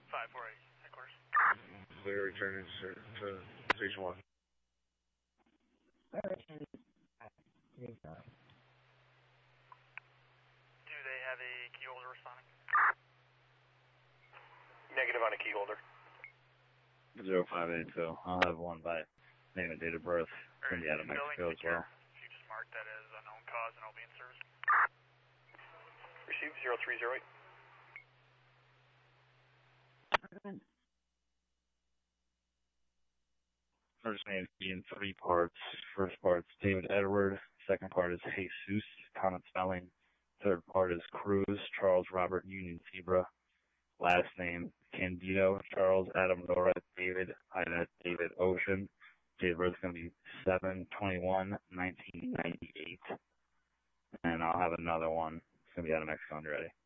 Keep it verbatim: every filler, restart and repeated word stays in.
five four eight, headquarters. Clear returning to, to station one. Do they have a key holder responding? Negative on a key holder. zero five eight two. I'll have one by name and date of birth. From the out of Mexico as well. If you just mark that as unknown cause and I'll be in service. Receive zero three zero eight. First name is in three parts. First part's David Edward. Second part is Jesus, common spelling. Third part is Cruz, Charles Robert Union Zebra. Last name, Candido, Charles Adam Nora David Ida David Ocean. Date of birth is going to be seven twenty-one nineteen ninety-eight. And I'll have another one. It's going to be out of Mexico when you're ready.